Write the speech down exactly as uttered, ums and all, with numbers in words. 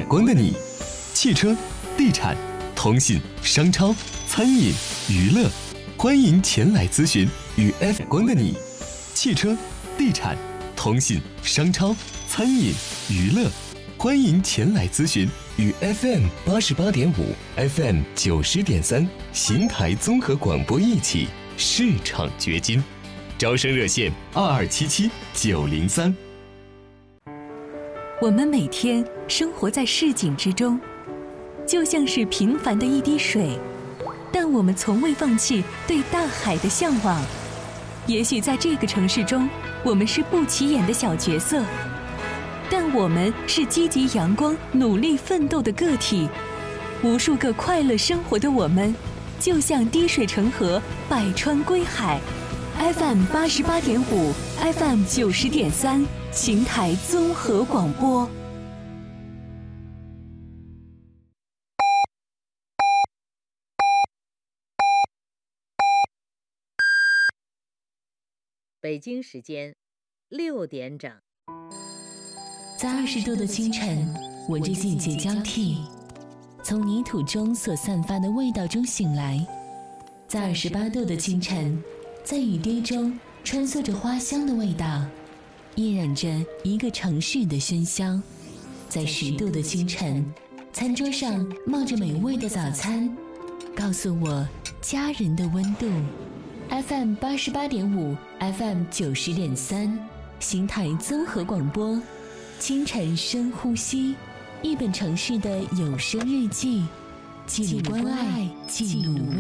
光的你，汽车、地产、通信、商超、餐饮、娱乐，欢迎前来咨询。与 F 光的你，汽车、地产、通信、商超、餐饮、娱乐，欢迎前来咨询。与 F M 八十八点五、F M 九十点三邢台综合广播一起市场掘金，招生热线二二七七九零三。 我们每天生活在市井之中，就像是平凡的一滴水，但我们从未放弃对大海的向往。也许在这个城市中，我们是不起眼的小角色，但我们是积极阳光、努力奋斗的个体。无数个快乐生活的我们，就像滴水成河，百川归海。F M 八十八点五 ，F M 九十点三，邢台综合广播。 北京时间六点整。 在二十度的清晨，闻着季节交替，从泥土中所散发的味道中醒来；在二十八度的清晨，在雨滴中穿梭着花香的味道，依染着一个城市的喧嚣；在十度的清晨，餐桌上冒着美味的早餐，告诉我家人的温度。F M 八十八点五 ，F M 九十点三，邢台综合广播。清晨深呼吸，一本城市的有声日记，记录关爱，记录